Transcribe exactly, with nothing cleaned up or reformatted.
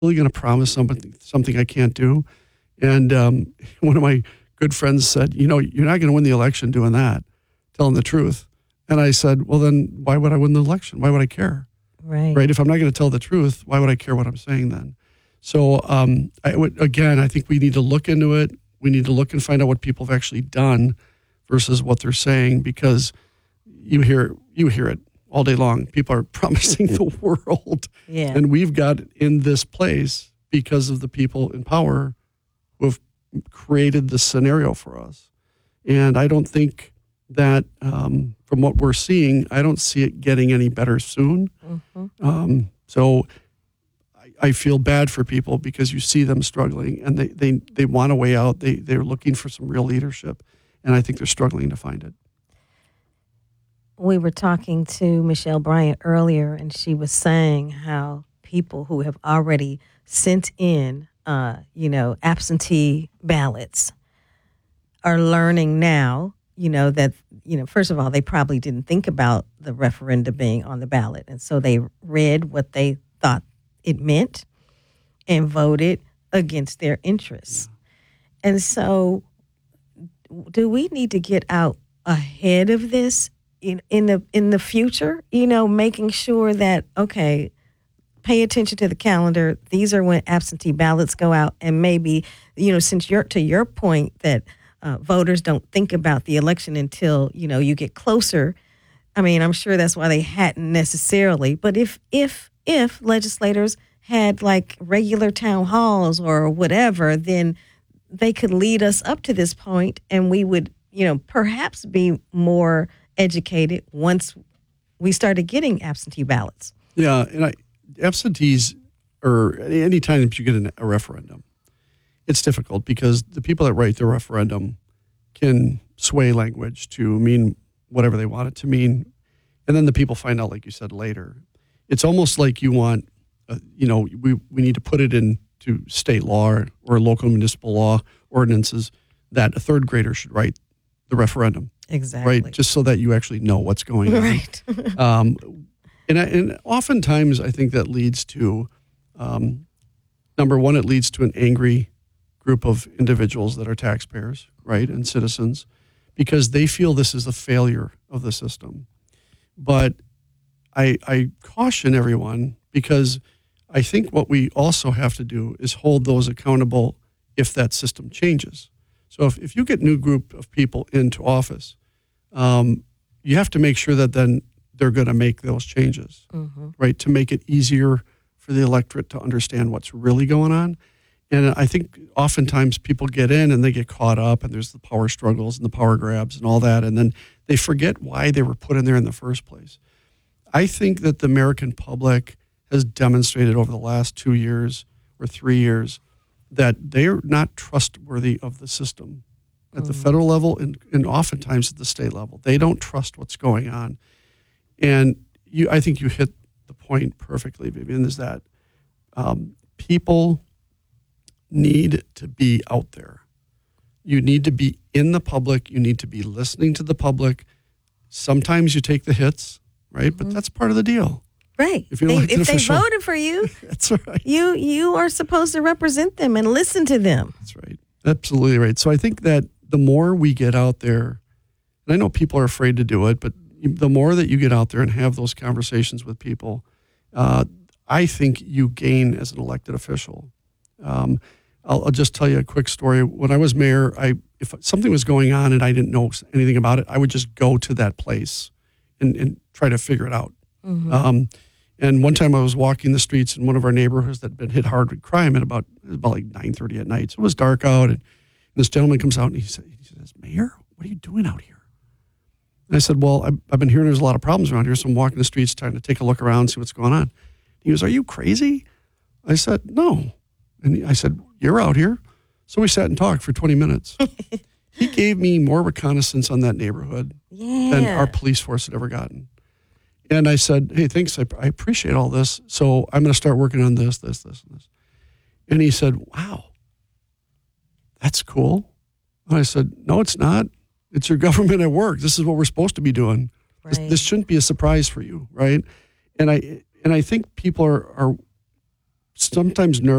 really going to promise something something I can't do? And um, one of my good friends said, you know, you're not going to win the election doing that, telling the truth. And I said, well, then why would I win the election? Why would I care? Right. Right. If I'm not going to tell the truth, why would I care what I'm saying then? So um, I would, again, I think we need to look into it. We need to look and find out what people have actually done versus what they're saying, because you hear you hear it all day long. People are promising the world. Yeah. And we've got in this place because of the people in power who have created this scenario for us. And I don't think that um, from what we're seeing, I don't see it getting any better soon. Mm-hmm. Um, so I, I feel bad for people because you see them struggling and they, they, they want a way out. They, they're looking for some real leadership. And I think they're struggling to find it. We were talking to Michelle Bryant earlier, and she was saying how people who have already sent in, uh, you know, absentee ballots are learning now, you know, that, you know, first of all, they probably didn't think about the referendum being on the ballot. And so they read what they thought it meant and voted against their interests. Yeah. And so do we need to get out ahead of this? In, in the in the future, you know, making sure that, okay, pay attention to the calendar. These are when absentee ballots go out. And maybe, you know, since you're to your point that uh, voters don't think about the election until, you know, you get closer. I mean, I'm sure that's why they hadn't necessarily. But if if if legislators had like regular town halls or whatever, then they could lead us up to this point and we would, you know, perhaps be more educated once we started getting absentee ballots. Yeah, and I, absentees, or any time that you get an, a referendum, it's difficult because the people that write the referendum can sway language to mean whatever they want it to mean, and then the people find out, like you said, later. It's almost like you want, uh, you know, we, we need to put it into state law or, or local municipal law ordinances that a third grader should write the referendum. Exactly. Right, just so that you actually know what's going on. Right. um, and, I, and oftentimes I think that leads to, um, number one, it leads to an angry group of individuals that are taxpayers, right, and citizens, because they feel this is a failure of the system. But I, I caution everyone, because I think what we also have to do is hold those accountable if that system changes. So if, if you get a new group of people into office, um, you have to make sure that then they're going to make those changes, mm-hmm. right, to make it easier for the electorate to understand what's really going on. And I think oftentimes people get in and they get caught up, and there's the power struggles and the power grabs and all that, and then they forget why they were put in there in the first place. I think that the American public has demonstrated over the last two years or three years that they're not trustworthy of the system at the mm-hmm. federal level and, and oftentimes at the state level. They don't trust what's going on. And you, I think you hit the point perfectly, Vivian, is that um, people need to be out there. You need to be in the public. You need to be listening to the public. Sometimes you take the hits, right? Mm-hmm. But that's part of the deal. Right. If, you they, like if they official, voted for you, that's right. You you are supposed to represent them and listen to them. That's right. Absolutely right. So I think that the more we get out there, and I know people are afraid to do it, but the more that you get out there and have those conversations with people, uh, I think you gain as an elected official. Um, I'll, I'll just tell you a quick story. When I was mayor, I if something was going on and I didn't know anything about it, I would just go to that place and, and try to figure it out. Mm-hmm. Um, and one time I was walking the streets in one of our neighborhoods that had been hit hard with crime at about about like nine thirty at night. So it was dark out, and this gentleman comes out and he, said, he says, "Mayor, what are you doing out here?" And I said, "Well, I've, I've been hearing there's a lot of problems around here, so I'm walking the streets trying to take a look around, see what's going on." He goes, "Are you crazy?" I said, "No." And he, I said, "You're out here." So we sat and talked for twenty minutes. He gave me more reconnaissance on that neighborhood yeah. than our police force had ever gotten. And I said, "Hey, thanks. I, I appreciate all this. So I'm going to start working on this, this, this, and this." And he said, "Wow, that's cool." And I said, "No, it's not. It's your government at work. This is what we're supposed to be doing. Right. This, this shouldn't be a surprise for you, right?" And I and I think people are are sometimes nervous